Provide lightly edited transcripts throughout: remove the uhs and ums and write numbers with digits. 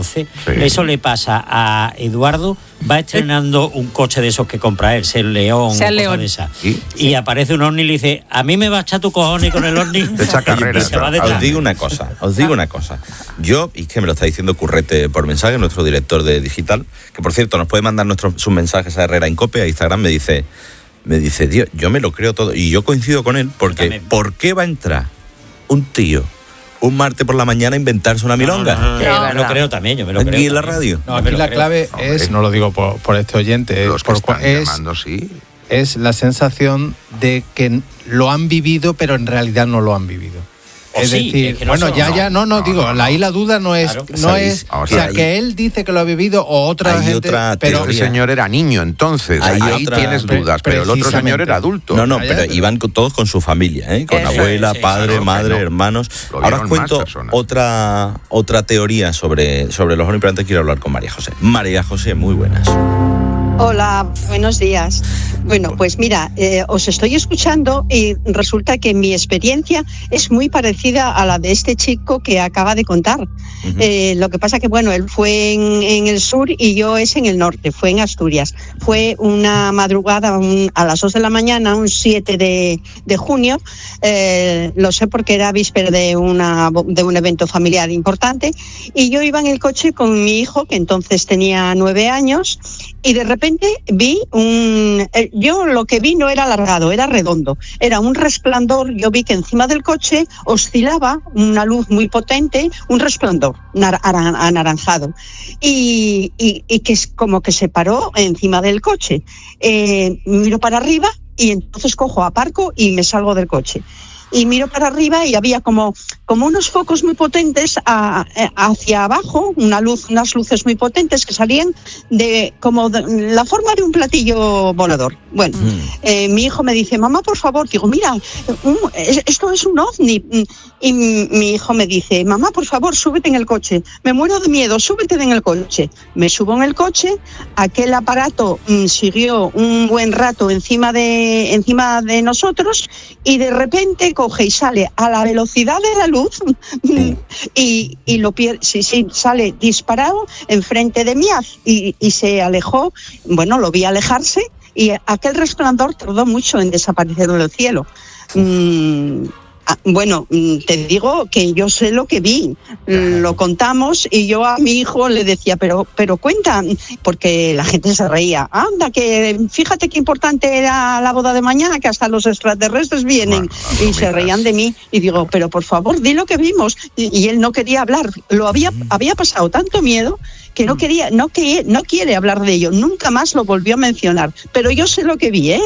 Eso le pasa a Eduardo, va estrenando un coche de esos que compra él, Ser León, o cosas de esas. Y aparece un Omni y le dice, a mí me va a echar tu cojones con el Omni. Echa carrera. Os digo una cosa. Yo, y que me lo está diciendo Currete por mensaje, nuestro director de digital, que por cierto nos puede mandar sus mensajes a Herrera en Cope, a Instagram, me dice, Dios, yo me lo creo todo. Y yo coincido con él, porque también. ¿Por qué va a entrar un tío un martes por la mañana a inventarse una milonga? Yo me lo creo también, yo me lo creo. Aquí en la radio. No, aquí la clave es, no lo digo por este oyente, es la sensación de que lo han vivido, pero en realidad no lo han vivido. Es decir, la duda no es, o sea, que él dice que lo ha vivido o otra gente, pero el señor era niño, entonces ahí tienes dudas, pero el otro señor era adulto. No, pero iban todos con su familia, con abuela, padre, madre, hermanos. Ahora os cuento otra teoría sobre los ovnis, pero antes quiero hablar con María José. María José, muy buenas. Hola, buenos días. Bueno, pues mira, os estoy escuchando y resulta que mi experiencia es muy parecida a la de este chico que acaba de contar. Uh-huh. Lo que pasa que, bueno, él fue en el sur y yo es en el norte, fue en Asturias. Fue una madrugada a las 2 de la mañana, un 7 de junio. Lo sé porque era víspera de un evento familiar importante. Y yo iba en el coche con mi hijo, que entonces tenía 9 años, y de repente vi yo lo que vi no era alargado, era redondo, era un resplandor. Yo vi que encima del coche oscilaba una luz muy potente, un resplandor anaranjado, y que es como que se paró encima del coche. Miro para arriba y entonces aparco y me salgo del coche. Y miro para arriba y había como unos focos muy potentes hacia abajo, unas luces muy potentes que salían de la forma de un platillo volador. Bueno, mi hijo me dice, mamá, por favor. Digo, mira, esto es un ovni. Y mi hijo me dice, mamá, por favor, súbete en el coche. Me muero de miedo, súbete en el coche. Me subo en el coche, aquel aparato siguió un buen rato encima de nosotros y de repente coge y sale a la velocidad de la luz y lo pierde, sale disparado enfrente de mí y se alejó. Bueno, lo vi alejarse y aquel resplandor tardó mucho en desaparecer del cielo. Bueno, te digo que yo sé lo que vi, lo contamos y yo a mi hijo le decía, pero cuenta, porque la gente se reía. Anda, que fíjate qué importante era la boda de mañana, que hasta los extraterrestres vienen. Bueno, y se reían de mí y digo, pero por favor, di lo que vimos. Y él no quería hablar, había pasado tanto miedo que no quiere hablar de ello, nunca más lo volvió a mencionar. Pero yo sé lo que vi,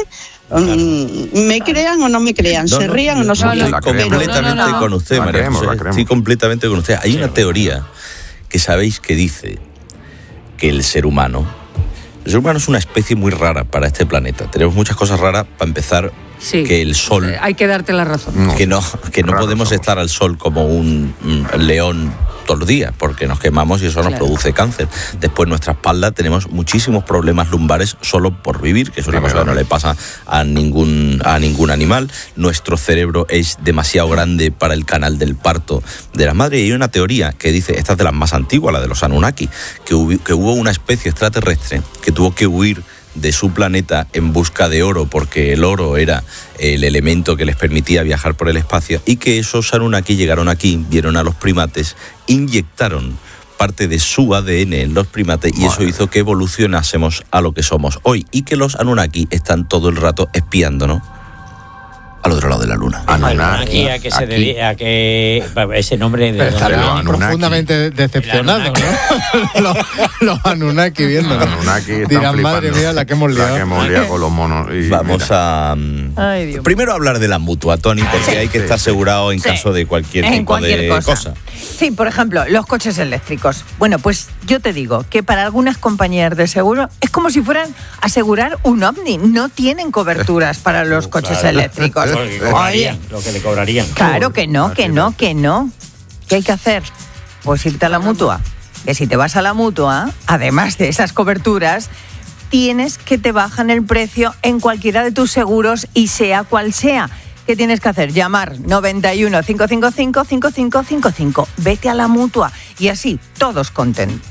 me crean o no me crean, se rían o no se rían. Completamente con usted, María José. Sí, completamente con usted. Hay una teoría que sabéis que dice que el ser humano es una especie muy rara para este planeta. Tenemos muchas cosas raras. Para empezar, que el sol... Hay que darte la razón. Que no podemos estar al sol como un león todos los días, porque nos quemamos y eso nos produce cáncer. Después, en nuestra espalda tenemos muchísimos problemas lumbares solo por vivir, que es una cosa que no le pasa a ningún animal. Nuestro cerebro es demasiado grande para el canal del parto de la madre. Y hay una teoría que dice, esta es de las más antiguas, la de los Anunnaki, que hubo una especie extraterrestre que tuvo que huir de su planeta en busca de oro, porque el oro era el elemento que les permitía viajar por el espacio, y que esos Anunnaki llegaron aquí, vieron a los primates, inyectaron parte de su ADN en los primates y eso hizo que evolucionásemos a lo que somos hoy, y que los Anunnaki están todo el rato espiándonos al otro lado de la luna. Anunnaki, a que se debía, a que ese nombre de estaban profundamente decepcionados, ¿no? los Anunnaki viendo. Los Anunnaki dirán, madre mía, la que hemos liado con los monos. Y vamos a primero hablar de la mutua, Tony, porque hay que estar asegurado en caso de cualquier tipo de cosa. Sí, por ejemplo, los coches eléctricos. Bueno, pues yo te digo que para algunas compañías de seguro es como si fueran a asegurar un ovni. No tienen coberturas para los coches eléctricos. Lo que le cobrarían. Claro que no. ¿Qué hay que hacer? Pues irte a la mutua. Que si te vas a la mutua, además de esas coberturas, tienes que te bajan el precio en cualquiera de tus seguros y sea cual sea. ¿Qué tienes que hacer? Llamar 91 555 5555. Vete a la mutua y así todos contentos.